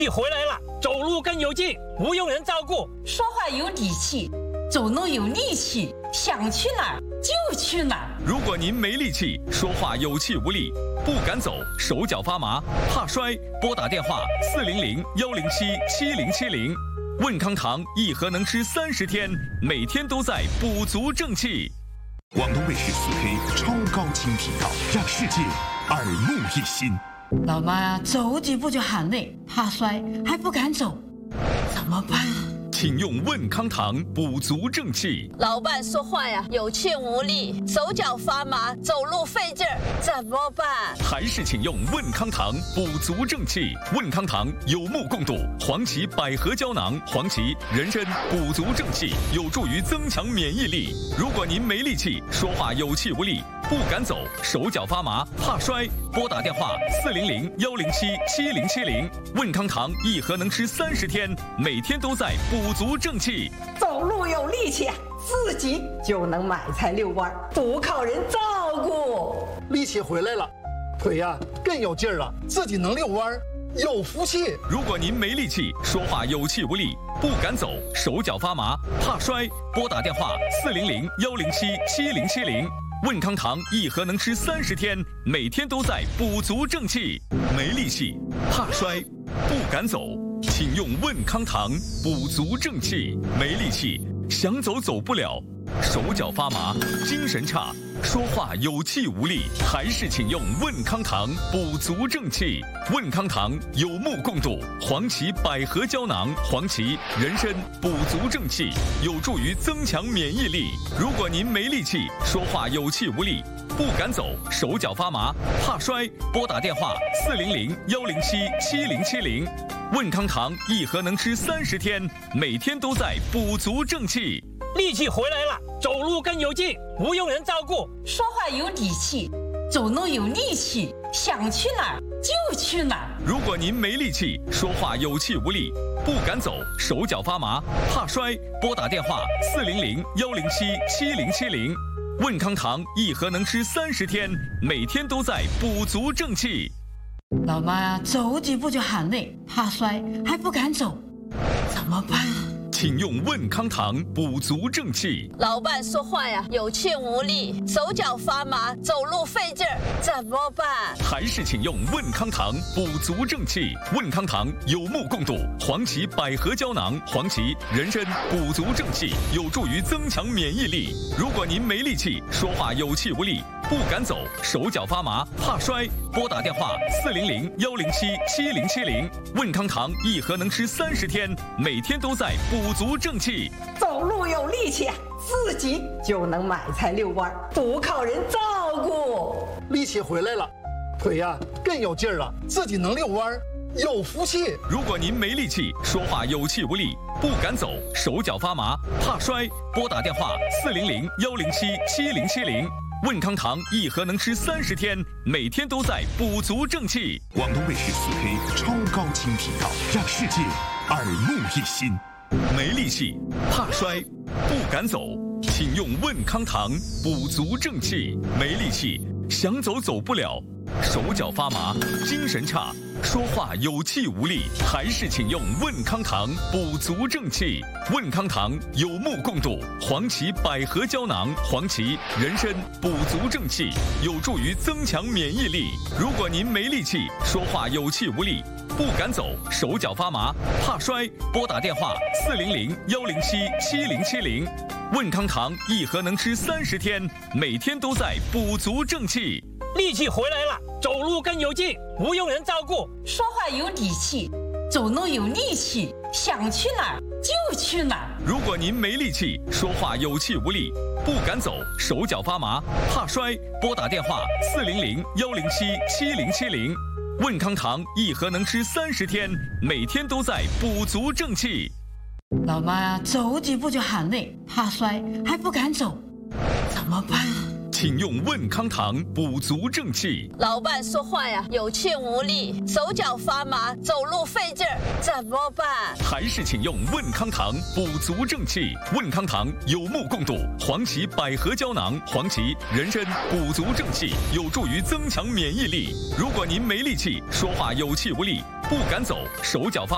你回来了，走路更有劲，不用人照顾， 说话有底气，走路有力气，想去哪儿就去哪儿。 如果您没力气，说话有气无力，不敢走，手脚发麻，怕摔，拨打电话400-107-7070。问康堂一盒能吃30天，每天都在补足正气。 广东卫视4K 超高清频道，让世界耳目一新。 老妈呀，走几步就喊累，怕摔还不敢走，怎么办啊？ 请用问康堂补足正气。 老伴说话呀有气无力，手脚发麻，走路费劲儿，怎么办？ 还是请用问康堂补足正气。问康堂有目共睹，黄芪百合胶囊，黄芪、人参补足正气，有助于增强免疫力。如果您没力气，说话有气无力，不敢走，手脚发麻，怕摔，拨打电话400-107-7070。问康堂一盒能吃30天，每天都在补足正气。 走路有力气，自己就能买菜遛弯，不靠人照顾。 力气回来了，腿呀更有劲儿了，自己能遛弯，有福气。 如果您没力气，说话有气无力，不敢走，手脚发麻，怕摔，拨打电话400-107-7070。问康堂一盒能吃30天，每天都在补足正气。没力气，怕摔，不敢走，请用问康堂补足正气。没力气，想走走不了，手脚发麻，精神差，说话有气无力，还是请用问康堂补足正气。问康堂有目共睹，黄芪百合胶囊，黄芪、人参补足正气，有助于增强免疫力。如果您没力气，说话有气无力，不敢走，手脚发麻，怕摔，拨打电话400-107-7070。问康堂一盒能吃30天，每天都在补足正气。 力气回来了，走路更有劲，不用人照顾， 说话有底气，走路有力气，想去哪儿就去哪儿。 如果您没力气，说话有气无力，不敢走，手脚发麻，怕摔，拨打电话400-107-7070。问康堂一盒能吃30天，每天都在补足正气。 老妈呀，走几步就喊累，怕摔还不敢走，怎么办啊？ 请用问康堂补足正气。 老伴说话呀有气无力，手脚发麻，走路费劲儿，怎么办？ 还是请用问康堂补足正气。问康堂有目共睹，黄芪百合胶囊，黄芪、人参补足正气，有助于增强免疫力。如果您没力气，说话有气无力，不敢走，手脚发麻，怕摔，拨打电话400-107-7070。问康堂一盒能吃30天，每天都在补足正气。 走路有力气，自己就能买菜遛弯，不靠人照顾。 力气回来了，腿呀更有劲儿了，自己能遛弯，有福气。 如果您没力气，说话有气无力，不敢走，手脚发麻，怕摔，拨打电话400-107-7070。问康堂一盒能吃30天，每天都在补足正气。 广东卫视4K 超高清频道，让世界耳目一新。 没力气，怕摔，不敢走，请用问康堂补足正气。没力气，想走走不了，手脚发麻，精神差，说话有气无力，还是请用问康堂补足正气。问康堂有目共睹，黄芪百合胶囊，黄芪、人参补足正气，有助于增强免疫力。如果您没力气，说话有气无力，不敢走，手脚发麻，怕摔，拨打电话400-107-7070。问康堂一盒能吃30天，每天都在补足正气。 力气回来了，走路更有劲，不用人照顾， 说话有底气，走路有力气，想去哪儿就去哪儿。 如果您没力气，说话有气无力，不敢走，手脚发麻，怕摔，拨打电话400-107-7070。问康堂一盒能吃30天，每天都在补足正气。 老妈呀，走几步就喊累，怕摔还不敢走，怎么办啊？ 请用问康堂补足正气。 老伴说话呀有气无力，手脚发麻，走路费劲儿，怎么办？ 还是请用问康堂补足正气。问康堂有目共睹，黄芪百合胶囊，黄芪、人参补足正气，有助于增强免疫力。如果您没力气，说话有气无力，不敢走，手脚发